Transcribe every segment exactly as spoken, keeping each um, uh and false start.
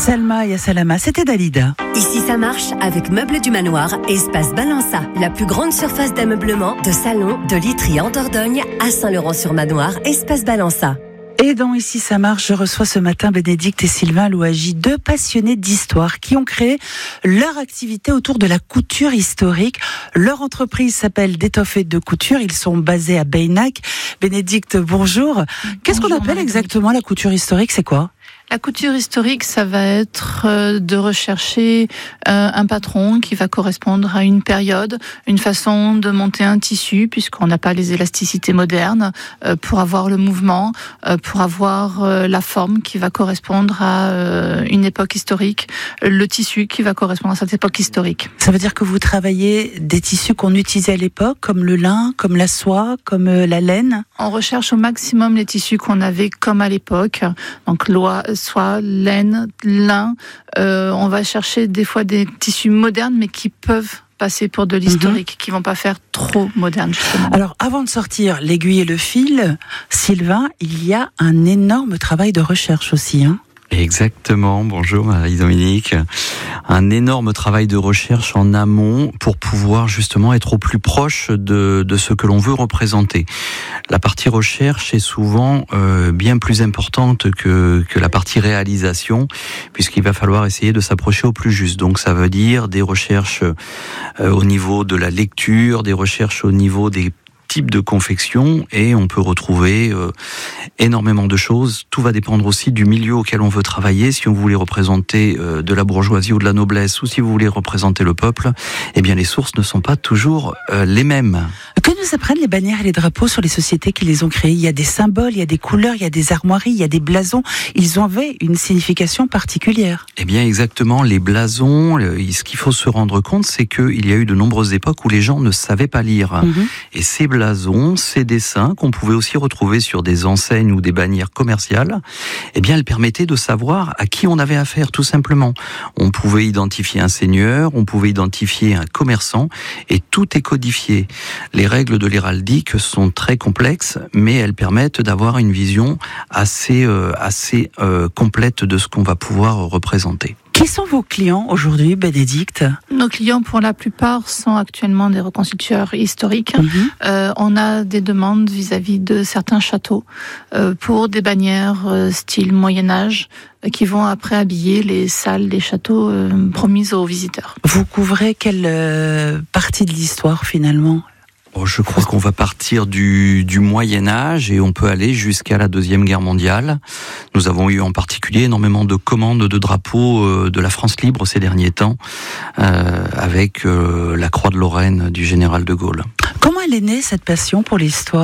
Salma et Salama, c'était Dalida. Ici ça marche avec Meubles du Manoir, Espace Balança, la plus grande surface d'ameublement, de salon, de literie en Dordogne, à Saint-Laurent-sur-Manoir, Espace Balança. Et dans Ici ça marche, je reçois ce matin Bénédicte et Sylvain Louagie, deux passionnés d'histoire qui ont créé leur activité autour de la couture historique. Leur entreprise s'appelle D'étoffes et de couture, ils sont basés à Beynac. Bénédicte, bonjour. Qu'est-ce Bonjour, qu'on appelle exactement la couture historique, c'est quoi ? La couture historique, ça va être de rechercher euh, un patron qui va correspondre à une période, une façon de monter un tissu, puisqu'on n'a pas les élasticités modernes, euh, pour avoir le mouvement, euh, pour avoir euh, la forme qui va correspondre à euh, une époque historique, le tissu qui va correspondre à cette époque historique. Ça veut dire que vous travaillez des tissus qu'on utilisait à l'époque, comme le lin, comme la soie, comme euh, la laine ? On recherche au maximum les tissus qu'on avait comme à l'époque, donc loi, soie, laine, lin. Euh, on va chercher des fois des tissus modernes, mais qui peuvent passer pour de l'historique, mmh. qui vont pas faire trop moderne, justement. Alors, avant de sortir l'aiguille et le fil, Sylvain, il y a un énorme travail de recherche aussi, hein ? Exactement, bonjour Marie-Dominique. Un énorme travail de recherche en amont pour pouvoir justement être au plus proche de, de ce que l'on veut représenter. La partie recherche est souvent euh, bien plus importante que, que la partie réalisation, puisqu'il va falloir essayer de s'approcher au plus juste. Donc ça veut dire des recherches euh, au niveau de la lecture, des recherches au niveau des type de confection, et on peut retrouver euh, énormément de choses. Tout va dépendre aussi du milieu auquel on veut travailler. Si on voulait représenter euh, de la bourgeoisie ou de la noblesse, ou si vous voulez représenter le peuple, eh bien les sources ne sont pas toujours euh, les mêmes. Que nous apprennent les bannières et les drapeaux sur les sociétés qui les ont créés ? Il y a des symboles, il y a des couleurs, il y a des armoiries, il y a des blasons. Ils avaient une signification particulière. Eh bien exactement, les blasons, ce qu'il faut se rendre compte, c'est qu'il y a eu de nombreuses époques où les gens ne savaient pas lire. Mm-hmm. Et ces blasons, ces dessins qu'on pouvait aussi retrouver sur des enseignes ou des bannières commerciales, eh bien, elles permettaient de savoir à qui on avait affaire, tout simplement. On pouvait identifier un seigneur, on pouvait identifier un commerçant, et tout est codifié. Les règles de l'héraldique sont très complexes, mais elles permettent d'avoir une vision assez, euh, assez euh, complète de ce qu'on va pouvoir représenter. Qui sont vos clients aujourd'hui, Bénédicte ? Nos clients, pour la plupart, sont actuellement des reconstituteurs historiques. Mmh. Euh, on a des demandes vis-à-vis de certains châteaux euh, pour des bannières euh, style Moyen-Âge euh, qui vont après habiller les salles des châteaux euh, promises aux visiteurs. Vous couvrez quelle euh, partie de l'histoire, finalement ? Oh, je crois qu'on va partir du, du Moyen-Âge et on peut aller jusqu'à la Deuxième Guerre mondiale. Nous avons eu en particulier énormément de commandes de drapeaux euh, de la France libre ces derniers temps, euh, avec euh, la Croix de Lorraine du général de Gaulle. Comment elle est née, cette passion pour l'histoire ?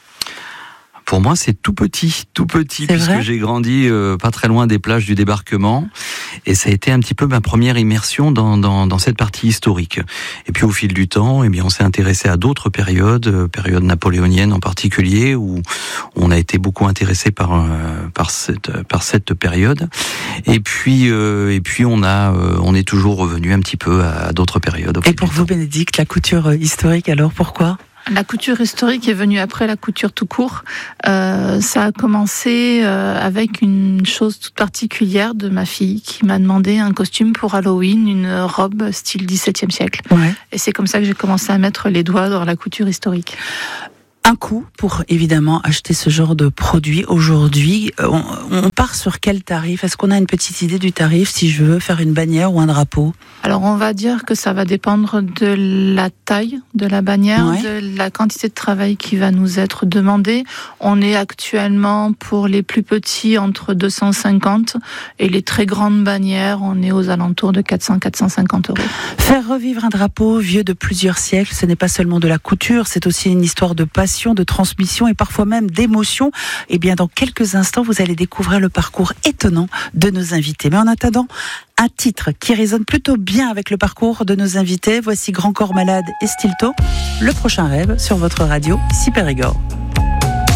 Pour moi, c'est tout petit, tout petit, c'est puisque vrai j'ai grandi euh, pas très loin des plages du débarquement, et ça a été un petit peu ma première immersion dans, dans, dans cette partie historique. Et puis au fil du temps, eh bien, on s'est intéressé à d'autres périodes, euh, période napoléonienne en particulier, où on a été beaucoup intéressé par euh, par cette par cette période. Et puis euh, et puis on a euh, on est toujours revenu un petit peu à, à d'autres périodes. Et pour vous, Bénédicte, la couture historique, alors pourquoi ? La couture historique est venue après la couture tout court. Euh, ça a commencé euh, avec une chose toute particulière de ma fille qui m'a demandé un costume pour Halloween, une robe style dix-septième siècle. Ouais. Et c'est comme ça que j'ai commencé à mettre les doigts dans la couture historique. Un coût pour évidemment acheter ce genre de produit aujourd'hui. On, on part sur quel tarif ? Est-ce qu'on a une petite idée du tarif si je veux faire une bannière ou un drapeau ? Alors on va dire que ça va dépendre de la taille de la bannière, ouais. de la quantité de travail qui va nous être demandée. On est actuellement pour les plus petits entre deux cent cinquante et les très grandes bannières, on est aux alentours de quatre cents à quatre cent cinquante euros. Faire revivre un drapeau vieux de plusieurs siècles, ce n'est pas seulement de la couture, c'est aussi une histoire de passion, de transmission et parfois même d'émotion. Et bien dans quelques instants, vous allez découvrir le parcours étonnant de nos invités. Mais en attendant, un titre qui résonne plutôt bien avec le parcours de nos invités. Voici Grand Corps Malade et Stilto, Le Prochain Rêve sur votre radio Ici Périgord.